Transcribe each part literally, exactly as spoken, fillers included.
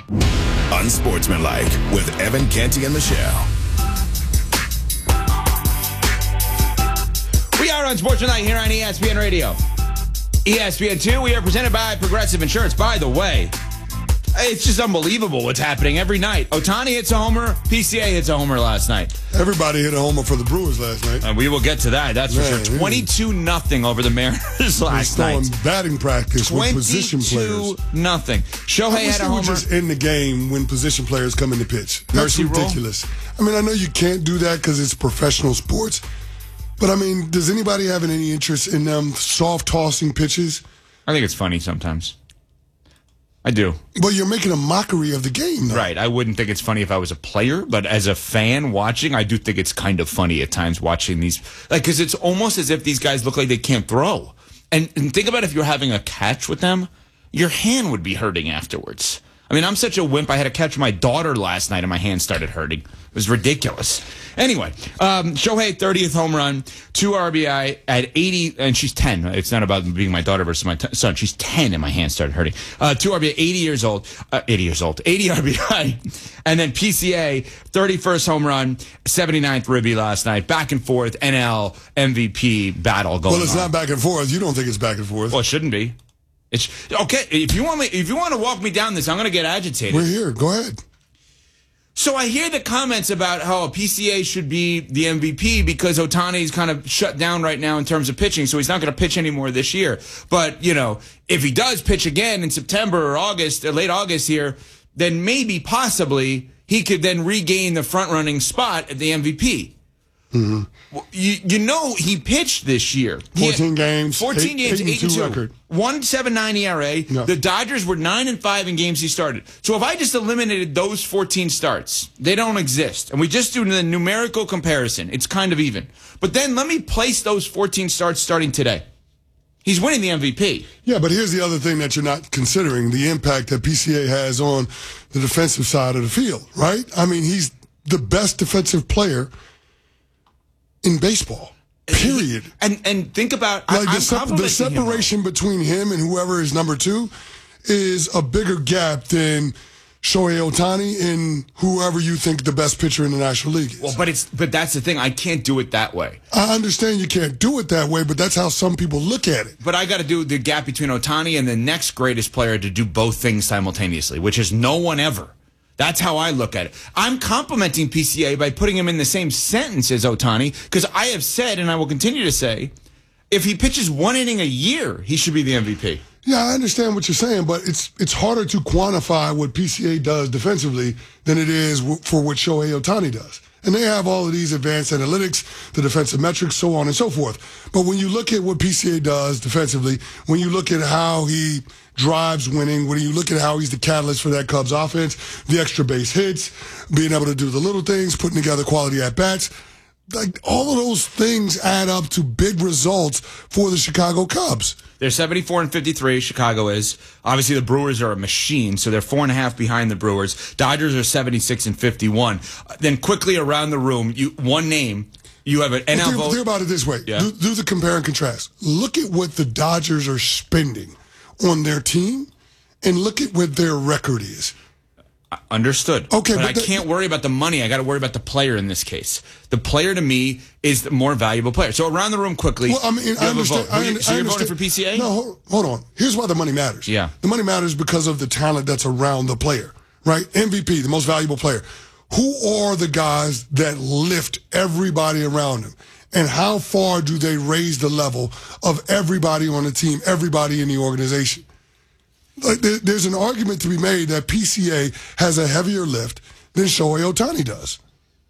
Unsportsmanlike with Evan Canty and Michelle. We are Unsportsmanlike here on E S P N Radio. E S P N two, we are presented by Progressive Insurance. By the way, it's just unbelievable what's happening every night. Ohtani hits a homer. P C A hits a homer last night. Everybody hit a homer for the Brewers last night. And we will get to that. That's Man, for sure. twenty-two nothing over the Mariners last night. Batting practice with position players. twenty-two nothing. Shohei had a homer. Just end the game when position players come in to pitch. That's Mercy ridiculous. Rule? I mean, I know you can't do that because it's professional sports. But, I mean, does anybody have any interest in them soft-tossing pitches? I think it's funny sometimes. I do. But you're making a mockery of the game, though. Right. I wouldn't think it's funny if I was a player, but as a fan watching, I do think it's kind of funny at times watching these. Like, because it's almost as if these guys look like they can't throw. And, and think about if you're having a catch with them, your hand would be hurting afterwards. I mean, I'm such a wimp. I had to catch my daughter last night and my hand started hurting. It was ridiculous. Anyway, um, Shohei, thirtieth home run, two R B I at eighty, and she's ten. It's not about being my daughter versus my t- son. She's ten and my hand started hurting. Uh, two R B I, eighty years old, uh, eighty years old, eighty R B I. And then P C A, thirty-first home run, seventy-ninth ribby last night. Back and forth, N L M V P battle going on. Well, it's on. not back and forth. You don't think it's back and forth. Well, it shouldn't be. It's okay. If you want me, if you want to walk me down this, I'm going to get agitated. We're here. Go ahead. So I hear the comments about how a P C A should be the M V P because Ohtani's kind of shut down right now in terms of pitching, so he's not going to pitch anymore this year. But, you know, if he does pitch again in September or August, or late August here, then maybe, possibly, he could then regain the front-running spot at the M V P. Mm-hmm. Well, you, you know he pitched this year. fourteen games. fourteen eight, games, eight and eight and two. Record. one point seven nine E R A. No. The Dodgers were nine and five in games he started. So if I just eliminated those fourteen starts, they don't exist. And we just do the numerical comparison. It's kind of even. But then let me place those fourteen starts starting today. He's winning the M V P. Yeah, but here's the other thing that you're not considering, the impact that P C A has on the defensive side of the field, right? I mean, he's the best defensive player in baseball, period. And and think about like I, the, sep- the separation him, between him and whoever is number two is a bigger gap than Shohei Ohtani and whoever you think the best pitcher in the National League is. Well, but it's but that's the thing. I can't do it that way. I understand you can't do it that way, but that's how some people look at it. But I got to do the gap between Ohtani and the next greatest player to do both things simultaneously, which is no one ever. That's how I look at it. I'm complimenting P C A by putting him in the same sentence as Ohtani because I have said, and I will continue to say, if he pitches one inning a year, he should be the M V P. Yeah, I understand what you're saying, but it's it's harder to quantify what P C A does defensively than it is for what Shohei Ohtani does. And they have all of these advanced analytics, the defensive metrics, so on and so forth. But when you look at what P C A does defensively, when you look at how he drives winning, when you look at how he's the catalyst for that Cubs offense, the extra base hits, being able to do the little things, putting together quality at-bats, like all of those things add up to big results for the Chicago Cubs. They're seventy-four and fifty-three, Chicago is. Obviously, the Brewers are a machine, so they're four and a half behind the Brewers. Dodgers are seventy-six and fifty-one. Then quickly around the room, you one name, you have an N L well, think, vote. think about it this way. Yeah. Do, do the compare and contrast. Look at what the Dodgers are spending on their team, and look at what their record is. Understood. Okay, but, but I the, can't worry about the money. I got to worry about the player in this case. The player to me is the more valuable player. So around the room quickly. Well, I mean, I understand. I, you, so I you're understand. voting for P C A? No, hold, hold on. Here's why the money matters. Yeah. The money matters because of the talent that's around the player, right? M V P, the most valuable player. Who are the guys that lift everybody around them? And how far do they raise the level of everybody on the team, everybody in the organization? Like, there, there's an argument to be made that P C A has a heavier lift than Shohei Ohtani does.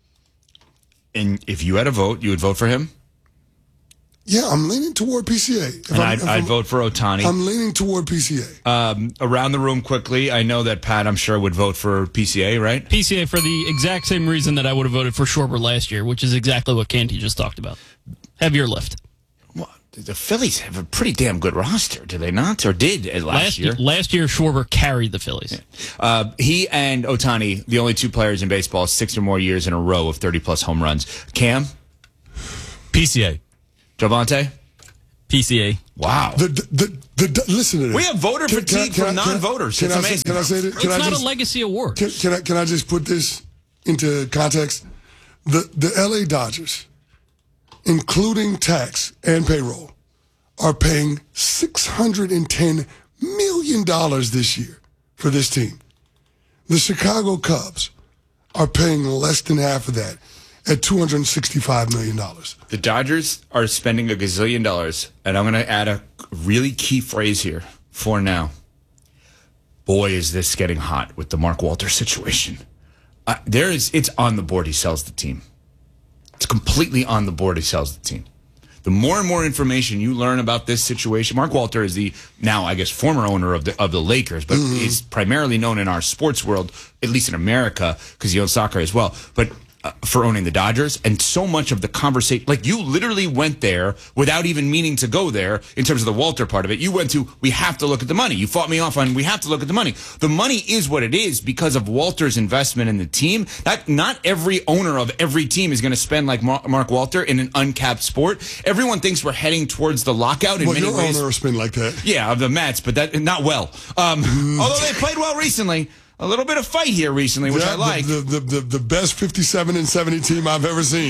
And if you had a vote, you would vote for him? Yeah, I'm leaning toward P C A. If And I'm, I'd, if I'd I'm, vote for Ohtani. I'm leaning toward P C A. Um, around the room quickly, I know that Pat, I'm sure, would vote for P C A, right? P C A for the exact same reason that I would have voted for Schwarber last year, which is exactly what Canty just talked about. Heavier lift. Well, the Phillies have a pretty damn good roster, do they not? Or did last, Last year? Last year, Schwarber carried the Phillies. Yeah. Uh, he and Ohtani, the only two players in baseball, six or more years in a row of thirty-plus home runs. Cam? P C A. Javante? P C A. Wow. The, the, the, the, listen to this. We have voter Can- fatigue can I- from can I- non-voters. Can It's I, amazing. Can I say this? It's Can I not just, a legacy award. Can, can I can I just put this into context? The the L A Dodgers, including tax and payroll, are paying six hundred ten million dollars this year for this team. The Chicago Cubs are paying less than half of that at two hundred sixty-five million dollars. The Dodgers are spending a gazillion dollars, and I'm going to add a really key phrase here for now. Boy, is this getting hot with the Mark Walter situation. Uh, there is, it's on the board he sells the team. It's completely on the board he sells the team. The more and more information you learn about this situation, Mark Walter is the now, I guess, former owner of the of the Lakers, but mm-hmm. is primarily known in our sports world, at least in America, because he owns soccer as well. But uh, for owning the Dodgers, and so much of the conversation, like you literally went there without even meaning to go there in terms of the Walter part of it. You went to, we have to look at the money. You fought me off on, we have to look at the money. The money is what it is because of Walter's investment in the team. That not every owner of every team is going to spend like Mark Walter in an uncapped sport. Everyone thinks we're heading towards the lockout in well, many your ways. owner will spend like that. Yeah, of the Mets, but that not well. Um, mm. Although they played well recently. A little bit of fight here recently, which yeah, I like. The, the, the, the best fifty-seven and seventy team I've ever seen.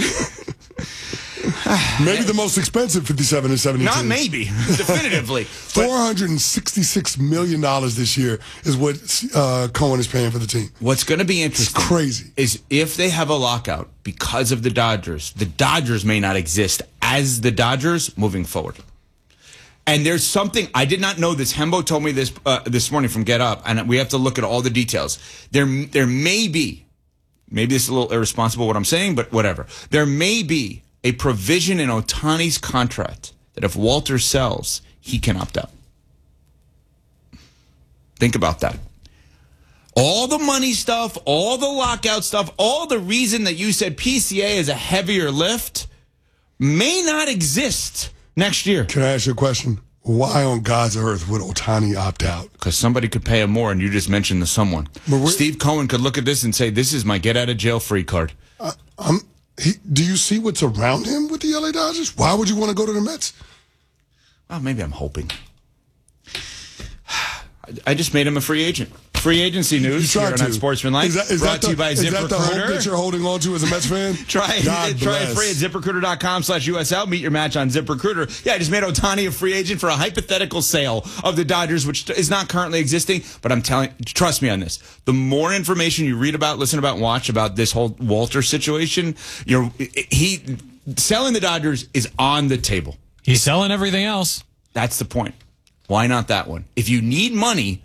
Maybe the most expensive fifty-seven and seventy Not team. maybe, definitively. four hundred sixty-six million dollars this year is what uh, Cohen is paying for the team. What's going to be interesting it's crazy. is if they have a lockout because of the Dodgers, the Dodgers may not exist as the Dodgers moving forward. And there's something, I did not know this. Hembo told me this uh, this morning from Get Up, and we have to look at all the details. There, there may be, maybe this is a little irresponsible what I'm saying, but whatever. There may be a provision in Ohtani's contract that if Walter sells, he can opt out. Think about that. All the money stuff, all the lockout stuff, all the reason that you said P C A is a heavier lift may not exist next year. Can I ask you a question? Why on God's earth would Ohtani opt out? Because somebody could pay him more, and you just mentioned the someone. Steve Cohen could look at this and say, this is my get-out-of-jail-free card. Uh, I'm, he, do you see what's around him with the L A Dodgers? Why would you want to go to the Mets? Well, maybe I'm hoping. I just made him a free agent. Free agency news here on Sportsmanlike. Is that, is brought that the, to you by is that the hope ZipRecruiter. that you're holding on to as a Mets fan? try God try bless. it free at ZipRecruiter.com slash USL. Meet your match on ZipRecruiter. Yeah, I just made Ohtani a free agent for a hypothetical sale of the Dodgers, which is not currently existing. But I'm telling, trust me on this. The more information you read about, listen about, watch about this whole Walter situation, you're he selling the Dodgers is on the table. He's selling everything else. That's the point. Why not that one? If you need money,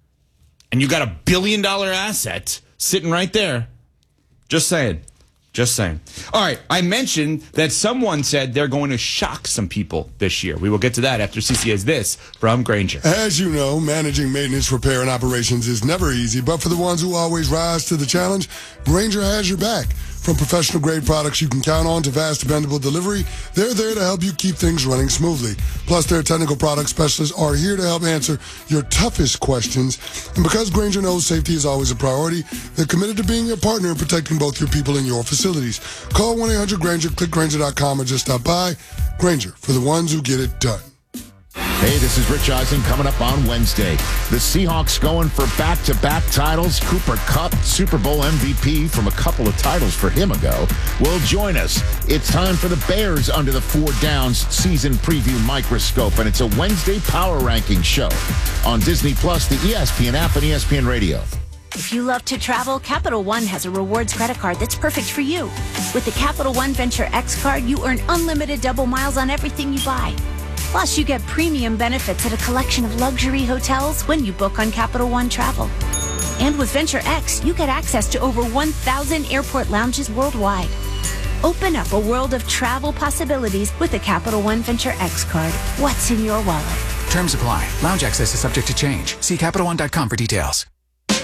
and you got a billion dollar asset sitting right there. Just saying. Just saying. All right. I mentioned that someone said they're going to shock some people this year. We will get to that after C C has this from Grainger. As you know, managing maintenance, repair, and operations is never easy, but for the ones who always rise to the challenge, Grainger has your back. From professional grade products you can count on to vast dependable delivery, they're there to help you keep things running smoothly. Plus, their technical product specialists are here to help answer your toughest questions. And because Grainger knows safety is always a priority, they're committed to being your partner in protecting both your people and your facilities. Call one eight hundred Grainger, click Grainger dot com, or just stop by. Grainger, for the ones who get it done. Hey, this is Rich Eisen coming up on Wednesday. The Seahawks going for back-to-back titles. Cooper Kupp, Super Bowl M V P from a couple of titles for him ago, will join us. It's time for the Bears Under the Four Downs season preview microscope, and it's a Wednesday power ranking show on Disney Plus, the E S P N app, and E S P N Radio. If you love to travel, Capital One has a rewards credit card that's perfect for you. With the Capital One Venture X card, you earn unlimited double miles on everything you buy. Plus, you get premium benefits at a collection of luxury hotels when you book on Capital One Travel. And with Venture X, you get access to over one thousand airport lounges worldwide. Open up a world of travel possibilities with the Capital One Venture X card. What's in your wallet? Terms apply. Lounge access is subject to change. See Capital One dot com for details.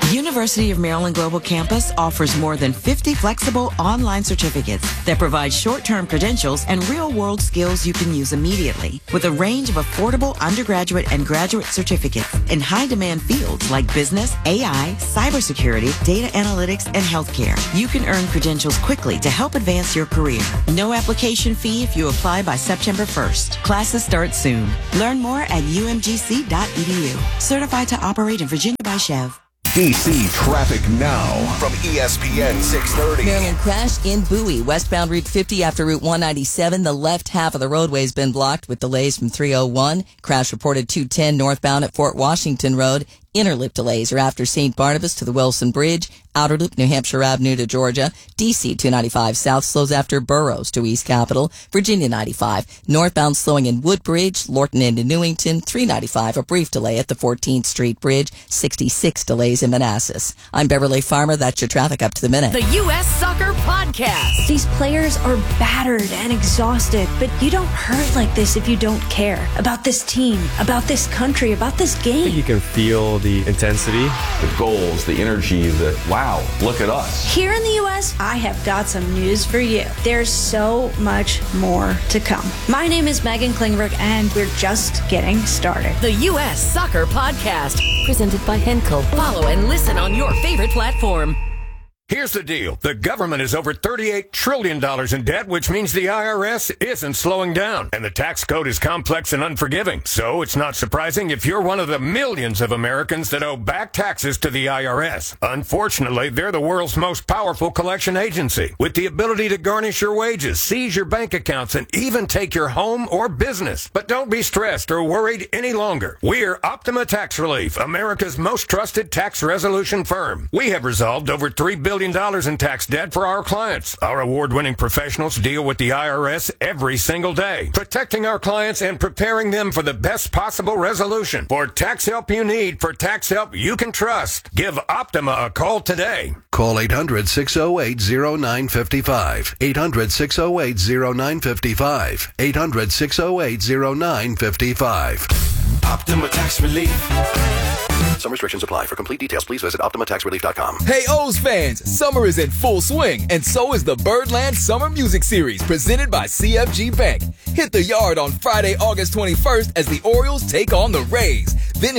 University of Maryland Global Campus offers more than fifty flexible online certificates that provide short-term credentials and real-world skills you can use immediately, with a range of affordable undergraduate and graduate certificates in high-demand fields like business, A I, cybersecurity, data analytics, and healthcare. You can earn credentials quickly to help advance your career. No application fee if you apply by September first. Classes start soon. Learn more at u m g c dot e d u. Certified to operate in Virginia by Chev. D C traffic now from E S P N six thirty. Maryland crash in Bowie, westbound Route fifty after Route one ninety-seven. The left half of the roadway has been blocked with delays from three oh one. Crash reported two ten northbound at Fort Washington Road. Inner loop delays are after Saint Barnabas to the Wilson Bridge. Outer loop, New Hampshire Avenue to Georgia. D C two ninety-five south slows after Burroughs to East Capitol. Virginia ninety-five northbound slowing in Woodbridge. Lorton into Newington. three ninety-five a brief delay at the fourteenth Street Bridge. sixty-six delays in Manassas. I'm Beverly Farmer. That's your traffic up to the minute. The U S Soccer Podcast. These players are battered and exhausted, but you don't hurt like this if you don't care about this team, about this country, about this game. I think you can feel the intensity, the goals, the energy, the wow, look at us. Here in the U S, I have got some news for you. There's so much more to come. My name is Megan Klingberg, and we're just getting started. The U S Soccer Podcast, presented by Henkel. Follow and listen on your favorite platform. Here's the deal. The government is over thirty-eight trillion dollars in debt, which means the I R S isn't slowing down. And the tax code is complex and unforgiving. So it's not surprising if you're one of the millions of Americans that owe back taxes to the I R S. Unfortunately, they're the world's most powerful collection agency, with the ability to garnish your wages, seize your bank accounts, and even take your home or business. But don't be stressed or worried any longer. We're Optima Tax Relief, America's most trusted tax resolution firm. We have resolved over three billion dollars in tax debt for our clients. Our award-winning professionals deal with the I R S every single day, protecting our clients and preparing them for the best possible resolution. For tax help you need, for tax help you can trust, give Optima a call today. Call eight hundred, six oh eight, oh nine five five. eight hundred, six oh eight, oh nine five five. eight hundred, six oh eight, oh nine five five. Optima Tax Relief. Some restrictions apply. For complete details, please visit optima tax relief dot com. Hey, O's fans, summer is in full swing, and so is the Birdland Summer Music Series, presented by C F G Bank. Hit the yard on Friday, August twenty-first, as the Orioles take on the Rays. Then